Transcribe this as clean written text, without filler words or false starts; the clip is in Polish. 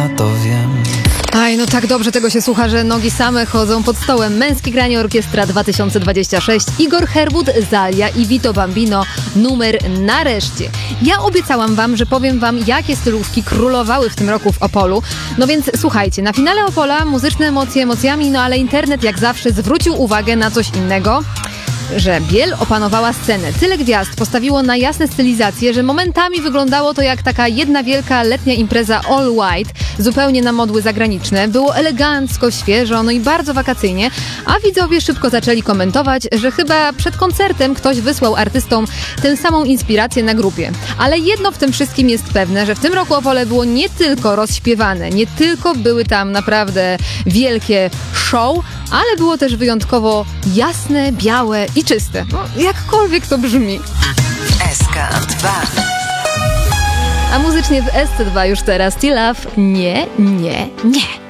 to wiem. Aj, no tak dobrze tego się słucha, że nogi same chodzą pod stołem. Męskie granie Orkiestra 2026. Igor Herwód, Zalia i Vito Bambino. Numer Nareszcie. Ja obiecałam wam, że powiem wam, jakie stylówki królowały w tym roku w Opolu. No więc słuchajcie, na finale Opola muzyczne emocje emocjami, no ale internet jak zawsze zwrócił uwagę na coś innego. Że biel opanowała scenę. Tyle gwiazd postawiło na jasne stylizacje, że momentami wyglądało to jak taka jedna wielka letnia impreza all white, zupełnie na modły zagraniczne. Było elegancko, świeżo, no i bardzo wakacyjnie, a widzowie szybko zaczęli komentować, że chyba przed koncertem ktoś wysłał artystom tę samą inspirację na grupie. Ale jedno w tym wszystkim jest pewne, że w tym roku Opole było nie tylko rozśpiewane, nie tylko były tam naprawdę wielkie show, ale było też wyjątkowo jasne, białe i czyste. No, jakkolwiek to brzmi. SK2. A muzycznie w SC2 już teraz Still Love nie, nie, nie.